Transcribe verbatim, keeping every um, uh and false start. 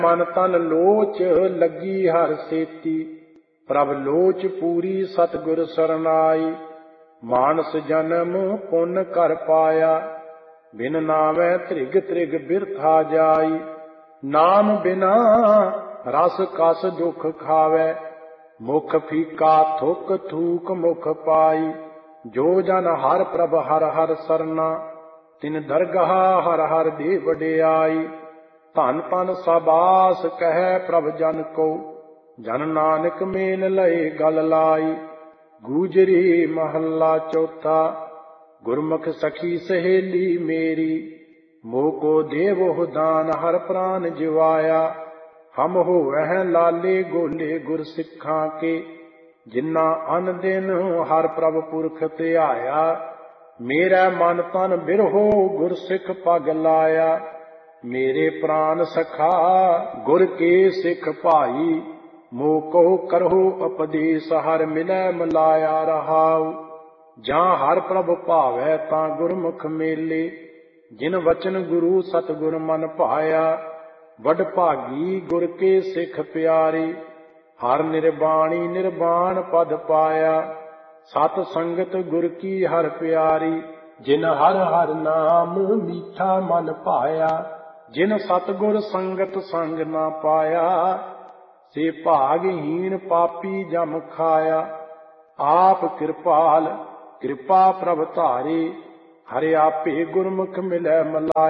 मन तन लोच लगी हर सेती, प्रभ लोच पूरी सतगुर सरनाई। मानस जन्म पुन कर पाया, बिन नावै त्रिग त्रिग बिरथा जाई। नाम बिना रस कस दुख खावै, मुख फीका थुक थूक मुख पाई। जो जन हर प्रभ हर हर सरना, तिन दरगाह हर हर दे वडियाई। धन तन सबास कह प्रभ जन को, जन नानक मेल लए गल लाई। गूजरी महला चौथा। गुरमुख सखी सहेली मेरी, मोह को देवो दान हर प्राण जिवाया। हम हो वह लाले गोले गुर सिखा के, जिन्ना अन दिन हर प्रभ पुरख ध्याया। मेरा मन तन बिरहो गुर सिख पग लाया, मेरे प्राण सखा गुर के सिख भाई। मोह को करहो उपदेश हर मिलै मिलाया रहाऊ। जां हर प्रभ भावै तां गुरमुख मेले, जिन वचन गुरु सतगुर मन भाया। वड भागी गुर के सिख प्यारे, हर निर्बाणी निर्बाण पद पाया। सत संगत गुर की हर प्यारी, जिन हर हर नाम मीठा मन पाया। जिन सतगुर संगत संग ना पाया, से भागहीन पापी जम खाया। आप कृपाल कृपा प्रभ धारे, हरे आपे गुरमुख मिलै मिलाया।